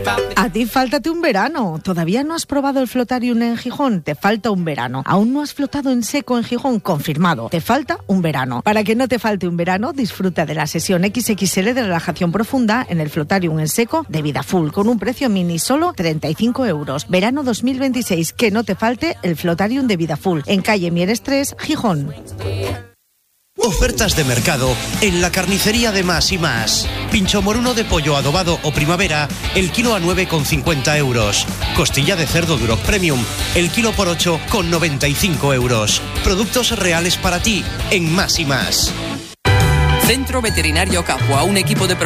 A ti fáltate un verano. ¿Todavía no has probado el Flotarium en Gijón? Te falta un verano. ¿Aún no has flotado en seco en Gijón? Confirmado. Te falta un verano. Para que no te falte un verano, disfruta de la sesión XXL de relajación profunda en el Flotarium en seco de Vida Full, con un precio mini solo 35 euros. Verano 2026. Que no te falte el Flotarium de Vida Full, en calle Mieres 3, Gijón. Ofertas de mercado en la carnicería de Más y Más. Pincho moruno de pollo adobado o primavera, el kilo a 9,50 euros. Costilla de cerdo Duroc Premium, el kilo por 8,95 euros. Productos reales para ti en Más y Más. Centro Veterinario Capua, un equipo de